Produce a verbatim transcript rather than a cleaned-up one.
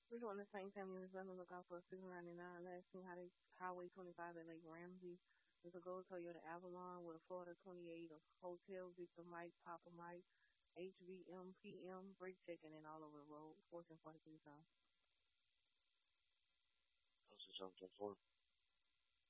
We're doing the same family as well. Look out for six ninety-nine. Last seen how they Highway twenty-five at Lake Ramsey. There's a gold Toyota Avalon with a Florida twenty-eight, a hotel, Victor Mike, Papa Mike, H V M, P M, brake checking and all over the road. fourteen forty-three South. This is something for.